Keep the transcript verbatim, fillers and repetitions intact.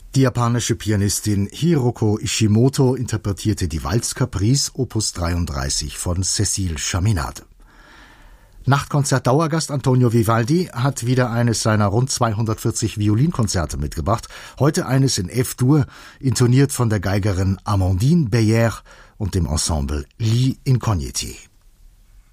Die japanische Pianistin Hiroko Ishimoto interpretierte die Walz-Caprice Opus dreiunddreißig von Cécile Chaminade. Nachtkonzert-Dauergast Antonio Vivaldi hat wieder eines seiner rund zweihundertvierzig Violinkonzerte mitgebracht. Heute eines in F-Dur, intoniert von der Geigerin Amandine Beyer und dem Ensemble Lit Incogniti.